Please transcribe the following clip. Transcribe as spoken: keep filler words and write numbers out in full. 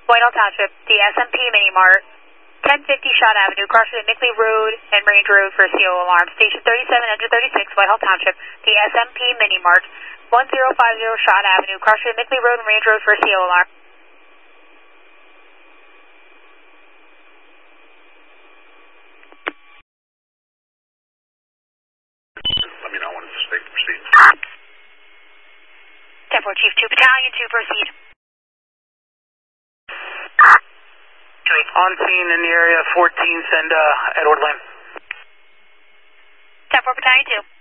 Whitehall Township, the S M P Mini Mart, ten fifty Shot Avenue, crossing Mickley Road and Range Road for a C O alarm. Station thirty-seven, engine thirty-six, Whitehall Township, the S M P Mini Mart, ten fifty Shot Avenue, crossing Mickley Road and Range Road for a C O alarm. Let me know when it's safe to proceed. ten four, Chief two, Battalion two, proceed. On scene in the area, fourteen, send uh, Edward Lane. ten four, Battalion two.